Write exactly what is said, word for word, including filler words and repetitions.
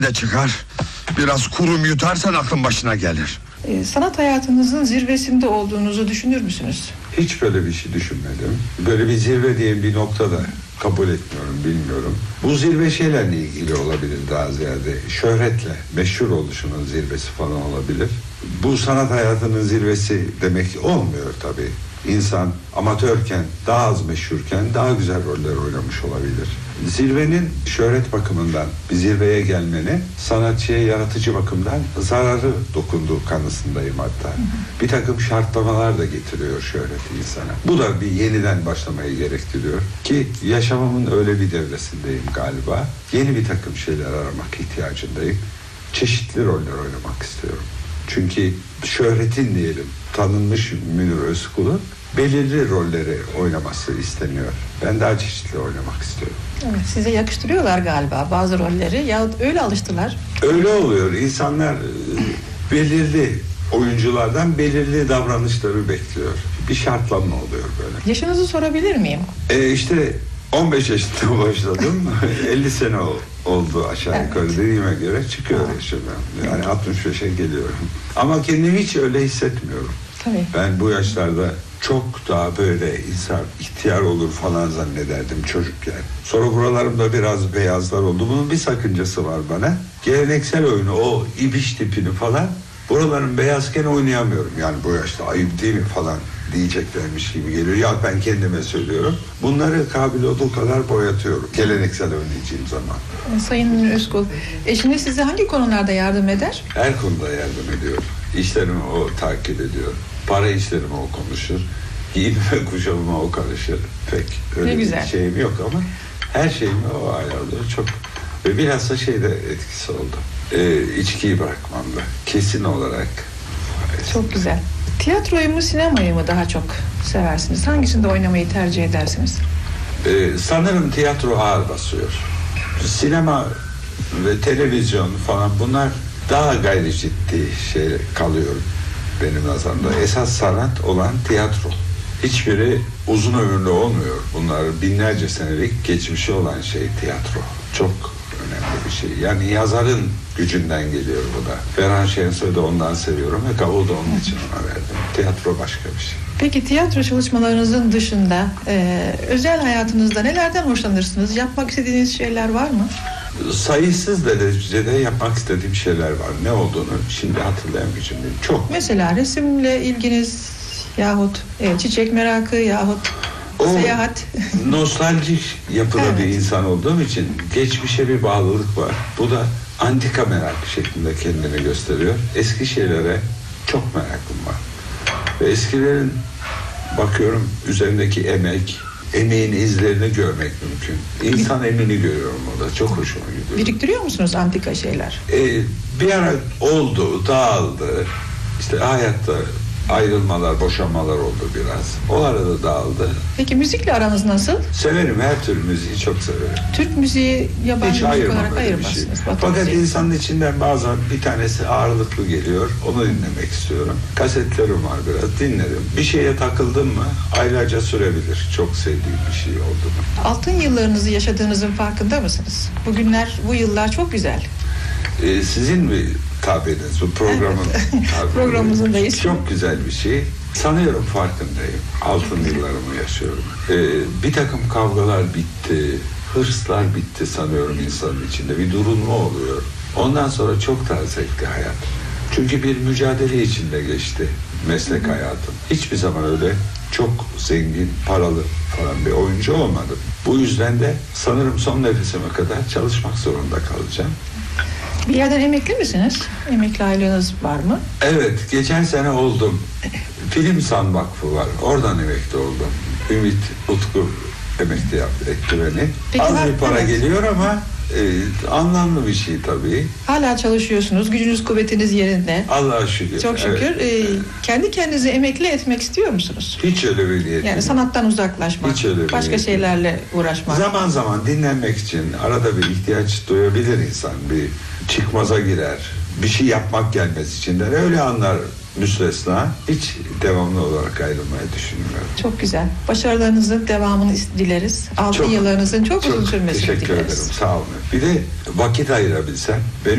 de çıkar. Biraz kurum yutarsan aklın başına gelir. Ee, sanat hayatınızın zirvesinde olduğunuzu düşünür müsünüz? Hiç böyle bir şey düşünmedim. Böyle bir zirve diye bir noktada kabul etmiyorum, bilmiyorum. Bu zirve şeylerle ilgili olabilir daha ziyade. Şöhretle, meşhur oluşunun zirvesi falan olabilir. Bu sanat hayatının zirvesi demek olmuyor tabii. İnsan amatörken, daha az meşhurken daha güzel roller oynamış olabilir. Zirvenin şöhret bakımından bir zirveye gelmenin sanatçıya yaratıcı bakımdan zararı dokunduğu kanısındayım hatta. Hı hı. Bir takım şartlamalar da getiriyor şöhret insana. Bu da bir yeniden başlamayı gerektiriyor ki yaşamımın öyle bir devresindeyim galiba. Yeni bir takım şeyler aramak ihtiyacındayım. Çeşitli roller oynamak istiyorum. Çünkü şöhretin diyelim tanınmış Münir Özkul'un belirli rolleri oynaması isteniyor. Ben daha çeşitli oynamak istiyorum. Evet, size yakıştırıyorlar galiba bazı rolleri yahut öyle alıştılar. Öyle oluyor. İnsanlar belirli oyunculardan belirli davranışları bekliyor. Bir şartlanma oluyor böyle. Yaşınızı sorabilir miyim? E işte on beş yaşında başladım. elli sene oldu aşağı evet. yukarı dediğime göre çıkıyor yaşım. Yani altmış beşe geliyorum. Ama kendimi hiç öyle hissetmiyorum. Tabii. Ben bu yaşlarda çok daha böyle insan ihtiyar olur falan zannederdim çocukken. Sonra buralarımda biraz beyazlar oldu. Bunun bir sakıncası var bana. Geleneksel oyunu, o ibiş tipini falan buraların beyazken oynayamıyorum. Yani bu yaşta ayıp değil mi falan diyeceklermiş gibi geliyor. Ya ben kendime söylüyorum. Bunları kabil olduğu kadar boyatıyorum. Geleneksel oynayacağım zaman. Sayın Özkul, eşiniz size hangi konularda yardım eder? Her konuda yardım ediyor. İşlerimi o takip ediyor. Para işlerimi o konuşur. Giyinime kuşamıma o karışır. Pek öyle bir şeyim yok ama her şeyimi o ayarlıyor. Çok ve bilhassa şeyde etkisi oldu. Ee, içkiyi bırakmamda. Kesin olarak. Çok güzel. Tiyatroyu mu sinemayı mı daha çok seversiniz? Hangisinde oynamayı tercih edersiniz? Ee, sanırım tiyatro ağır basıyor. Sinema ve televizyon falan bunlar daha gayri ciddi şey kalıyor benim nazarımda. Esas sanat olan tiyatro. Hiçbiri uzun ömürlü olmuyor. Bunlar binlerce senelik geçmişi olan şey tiyatro. Çok önemli bir şey. Yani yazarın gücünden geliyor bu da. Ferhan Şensoy'u da ondan seviyorum ve Gavuğu da onun için ona verdim. Tiyatro başka bir şey. Peki tiyatro çalışmalarınızın dışında e, özel hayatınızda nelerden hoşlanırsınız? Yapmak istediğiniz şeyler var mı? Sayısız derecede yapmak istediğim şeyler var. Ne olduğunu şimdi hatırlayamayacağım. Çok. Mesela resimle ilginiz yahut e, çiçek merakı yahut o seyahat. Nostaljik yapıda evet. bir insan olduğum için geçmişe bir bağlılık var. Bu da antika merakı şeklinde kendini gösteriyor. Eski şeylere çok merakım var. Ve eskilerin bakıyorum üzerindeki emek, emeğin izlerini görmek mümkün. İnsan emeğini görüyorum orada. Çok hoşuma gidiyor. Biriktiriyor musunuz antika şeyler? Ee, bir ara oldu, dağıldı. İşte hayatta ayrılmalar, boşanmalar oldu biraz. O arada dağıldı. Peki müzikle aranız nasıl? Severim, her tür müziği çok severim. Türk müziği, yabancı hiç müzik olarak ayırmazsınız. Şey. Fakat müziği. insanın içinden bazen bir tanesi ağırlıklı geliyor. Onu dinlemek istiyorum. Kasetlerim var biraz, dinlerim. Bir şeye takıldım mı aylarca sürebilir. Çok sevdiğim bir şey oldu mu. Altın yıllarınızı yaşadığınızın farkında mısınız? Bugünler, bu yıllar çok güzel. Ee, sizin mi tabiriniz bu programın evet. Programımızdayız. Çok güzel bir şey. Sanıyorum farkındayım. Altın yıllarımı yaşıyorum. Ee, bir takım kavgalar bitti. Hırslar bitti sanıyorum insanın içinde. Bir durulma oluyor. Ondan sonra çok daha zevkli hayat. Çünkü bir mücadele içinde geçti meslek hayatım. Hiçbir zaman öyle çok zengin, paralı falan bir oyuncu olmadım. Bu yüzden de sanırım son nefesime kadar çalışmak zorunda kalacağım. Bir yerden emekli misiniz? Emekli aylığınız var mı? Evet, geçen sene oldum. Filmsan Vakfı var. Oradan emekli oldum. Ümit Utku emekli yaptı, etti beni. Peki, az bir para evet. geliyor ama e, anlamlı bir şey tabii. Hala çalışıyorsunuz. Gücünüz, kuvvetiniz yerinde. Allah'a şükür. Çok şükür. Evet. Ee, kendi kendinizi emekli etmek istiyor musunuz? Hiç öyle bir niyetim. Yani sanattan uzaklaşmak, Hiç öyle bir başka niyetim. şeylerle uğraşmak. Zaman zaman dinlenmek için arada bir ihtiyaç duyabilir insan. Bir çıkmaza girer. Bir şey yapmak gelmesi için de öyle anlar müstesna. Hiç devamlı olarak ayrılmayı düşünmüyorum. Çok güzel. Başarılarınızın devamını dileriz. Altın yıllarınızın çok, çok uzun sürmesini dileriz. Teşekkür ederim. Sağ olun. Bir de vakit ayırabilsem. Benim